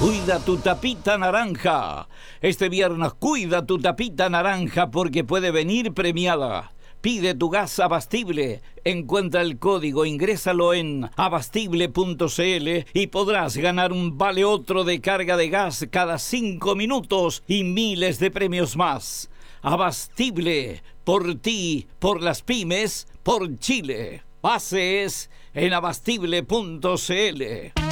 Cuida tu tapita naranja. Este viernes cuida tu tapita naranja porque puede venir premiada. Pide tu gas Abastible. Encuentra el código, ingrésalo en abastible.cl y podrás ganar un vale otro de carga de gas cada 5 minutos y miles de premios más. Abastible, por ti, por las pymes, por Chile. Bases en abastible.cl.